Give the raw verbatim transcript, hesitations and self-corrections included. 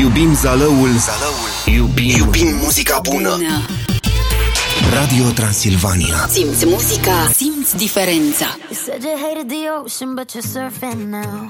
Iubim Zalăul, Zalăul. Iubim, Iubim muzica bună. bună Radio Transilvania. Simți muzica, simți diferența. You said you hated the ocean, but you're surfing now.